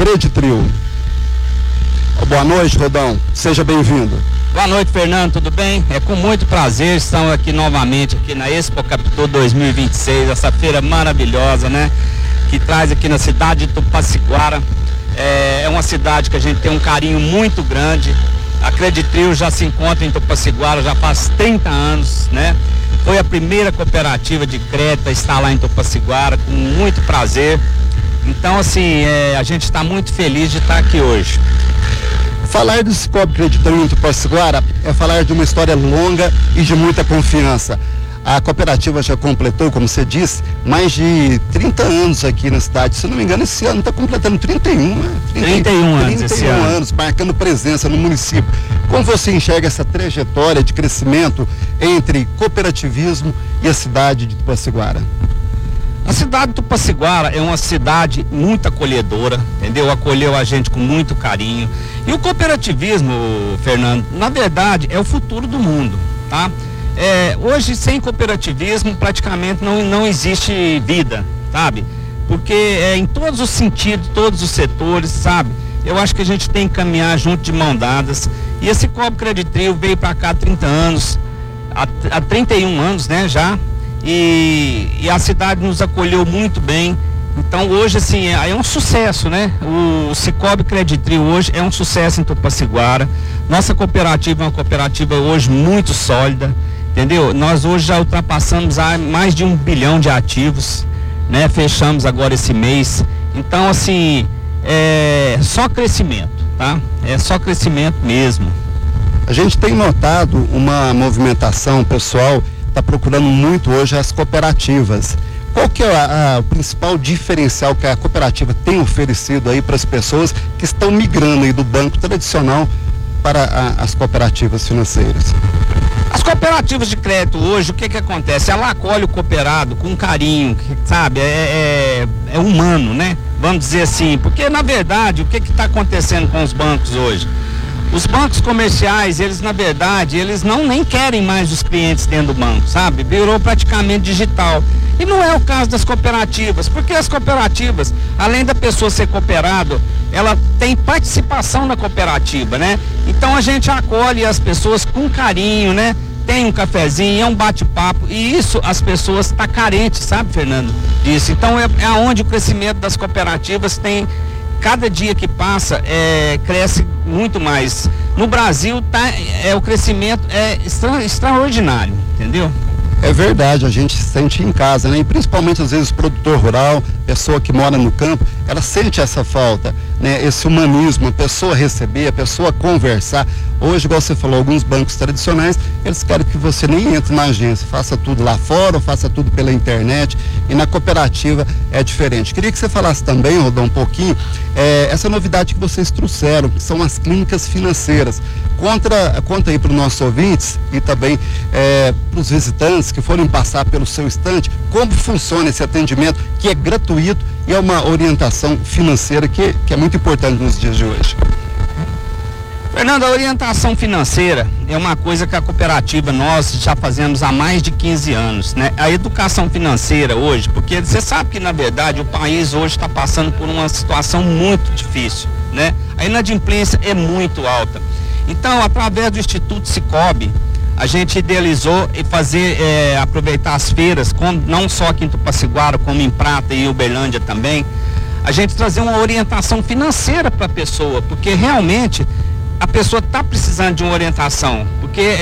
Creditril. Boa noite, Rodão. Seja bem-vindo. Boa noite, Fernando. Tudo bem? É com muito prazer. Estamos aqui novamente aqui na Expo Capital 2026, essa feira maravilhosa, né? Que traz aqui na cidade de Tupaciguara. É uma cidade que a gente tem um carinho muito grande. A Creditril já se encontra em Tupaciguara já faz 30 anos, né? Foi a primeira cooperativa de crédito a estar lá em Tupaciguara, com muito prazer. Então, assim, a gente está muito feliz de estar aqui hoje. Falar do Cicobi Creditril em Tupaciguara é falar de uma história longa e de muita confiança. A cooperativa já completou, como você disse, mais de 30 anos aqui na cidade. Se não me engano, esse ano está completando 31 anos esse ano. anos, marcando presença no município. Como você enxerga essa trajetória de crescimento entre cooperativismo e a cidade de Tupaciguara? A cidade de Tupaciguara é uma cidade muito acolhedora, entendeu? Acolheu a gente com muito carinho. E o cooperativismo, Fernando, na verdade é o futuro do mundo, tá? Hoje, sem cooperativismo, praticamente não existe vida, sabe? Porque em todos os sentidos, todos os setores, sabe? Eu acho que a gente tem que caminhar junto de mão dadas. E esse Cicobi Creditril veio para cá há 30 anos, há 31 anos, né, já. E a cidade nos acolheu muito bem. Então hoje, assim, é um sucesso, né? O Cicobi Creditril hoje é um sucesso em Tupaciguara. Nossa cooperativa é uma cooperativa hoje muito sólida, entendeu? Nós hoje já ultrapassamos mais de 1 bilhão de ativos, né? Fechamos agora esse mês. Então, assim, é só crescimento, tá? É só crescimento mesmo. A gente tem notado uma movimentação, pessoal está procurando muito hoje as cooperativas. Qual que é o principal diferencial que a cooperativa tem oferecido aí para as pessoas que estão migrando aí do banco tradicional para as cooperativas financeiras? As cooperativas de crédito hoje, o que acontece? Ela acolhe o cooperado com carinho, sabe? É humano, né? Vamos dizer assim, porque na verdade, o que está acontecendo com os bancos hoje? Os bancos comerciais, eles na verdade, eles nem querem mais os clientes dentro do banco, sabe? Virou praticamente digital. E não é o caso das cooperativas, porque as cooperativas, além da pessoa ser cooperado, ela tem participação na cooperativa, né? Então a gente acolhe as pessoas com carinho, né? Tem um cafezinho, é um bate-papo, e isso as pessoas estão carentes, sabe, Fernando? Disso. Então é onde o crescimento das cooperativas tem. Cada dia que passa, cresce muito mais. No Brasil, o crescimento é extraordinário, entendeu? É verdade, a gente sente em casa, né? E principalmente às vezes o produtor rural, pessoa que mora no campo, ela sente essa falta, né? Esse humanismo, a pessoa receber, a pessoa conversar. Hoje, igual você falou, alguns bancos tradicionais, eles querem que você nem entre na agência, faça tudo lá fora ou faça tudo pela internet, e na cooperativa é diferente. Queria que você falasse também, Rodão, um pouquinho, essa novidade que vocês trouxeram, que são as clínicas financeiras. Conta aí para os nossos ouvintes e também para os visitantes que forem passar pelo seu estande, como funciona esse atendimento, que é gratuito e é uma orientação financeira que é muito importante nos dias de hoje. Fernando, a orientação financeira é uma coisa que a cooperativa nós já fazemos há mais de 15 anos, né? A educação financeira hoje, porque você sabe que na verdade o país hoje está passando por uma situação muito difícil, né? A inadimplência é muito alta. Então, através do Instituto Cicobi, a gente idealizou e aproveitar as feiras, não só aqui em Tupaciguara, como em Prata e Uberlândia também, a gente trazer uma orientação financeira para a pessoa, porque realmente a pessoa está precisando de uma orientação, porque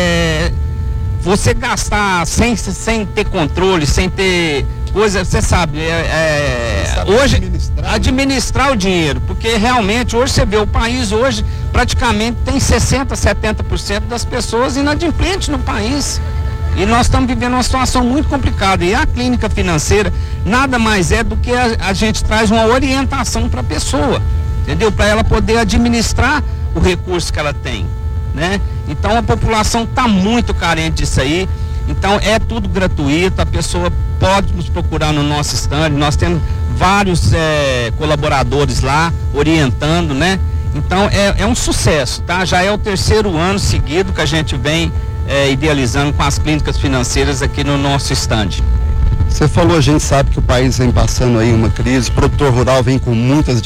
você gastar sem ter controle, sem ter coisa, você sabe, hoje administrar o dinheiro, porque realmente hoje você vê o país hoje praticamente tem 60%, 70% das pessoas inadimplentes no país. E nós estamos vivendo uma situação muito complicada. E a clínica financeira nada mais é do que a gente traz uma orientação para a pessoa, entendeu? Para ela poder administrar o recurso que ela tem, né? Então a população está muito carente disso aí. Então é tudo gratuito, a pessoa pode nos procurar no nosso stand, nós temos vários colaboradores lá orientando, né? Então é um sucesso, tá? Já é o 3º ano seguido que a gente vem idealizando com as clínicas financeiras aqui no nosso stand. Você falou, a gente sabe que o país vem passando aí uma crise, o produtor rural vem com muitas